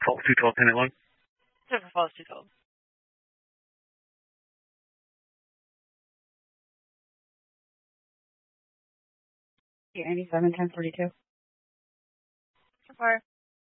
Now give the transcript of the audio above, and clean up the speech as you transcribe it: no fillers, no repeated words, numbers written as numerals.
Falls 212, 10 at 1. Silver Falls 212. Yeah, 97, 1042. So far.